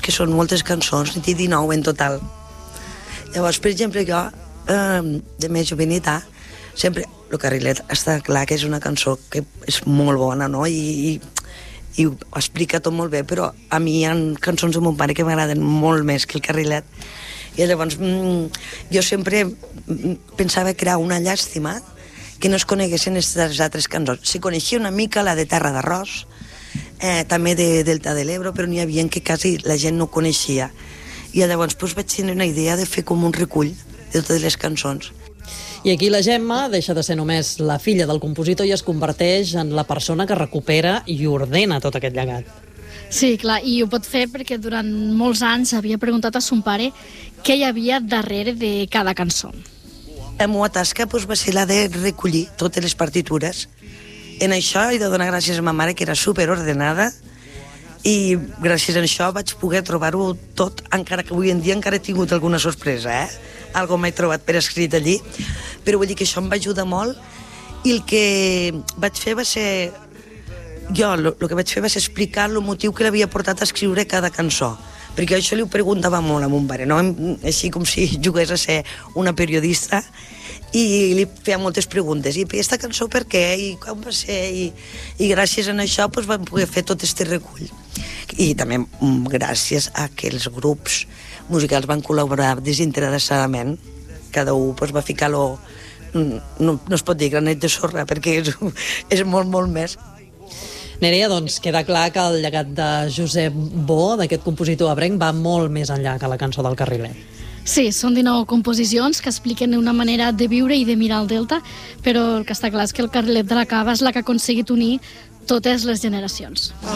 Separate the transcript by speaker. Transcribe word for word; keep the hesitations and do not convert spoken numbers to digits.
Speaker 1: que són moltes cançons, n'hi tinc dinou en total. Llavors, per exemple, jo, eh, de més jovenitat, sempre, el Carrilet està clar que és una cançó que és molt bona, no? I, i, i ho explica tot molt bé, però a mi hi ha cançons de mon pare que m'agraden molt més que el Carrilet. I llavors mm, jo sempre pensava que era una llàstima que no es coneguessin aquestes altres cançons. Se coneixia una mica la de Terra d'Arròs, eh, també de Delta de l'Ebre, però n'hi havia que quasi la gent no coneixia. I llavors doncs, vaig tenir una idea de fer com un recull de totes les cançons.
Speaker 2: I aquí la Gemma deixa de ser només la filla del compositor i es converteix en la persona que recupera i ordena tot aquest llegat.
Speaker 3: Sí, clar, i ho pot fer perquè durant molts anys havia preguntat a son pare què hi havia darrere de cada cançó.
Speaker 1: La meva tasca doncs, va ser la de recollir totes les partitures. En això he de donar gràcies a ma mare, que era superordenada, i gràcies a això vaig poder trobar-ho tot, encara que avui en dia encara he tingut alguna sorpresa, eh? Algo m'he trobat per escrit allí, però vull dir que això em va ajudar molt, i el que vaig fer va ser... Jo el que vaig fer va ser explicar el motiu que l'havia portat a escriure cada cançó, perquè això li ho preguntava molt a mon pare, no? Així com si jugués a ser una periodista, i li feia moltes preguntes, i aquesta cançó per què, i com va ser, i, i gràcies a això doncs, vam poder fer tot aquest recull. I també gràcies a que els grups musicals van col·laborar desinteressadament, cada un doncs, va ficar lo, no, no es pot dir granet de sorra, perquè és, és molt, molt més.
Speaker 2: Nerea, doncs queda clar que el llegat de Josep Bo, d'aquest compositor ebrenc, va molt més enllà que la cançó del Carrilet.
Speaker 3: Sí, són dinou composicions que expliquen una manera de viure i de mirar el Delta, però el que està clar és que el Carrilet de la Cava és la que ha aconseguit unir totes les generacions.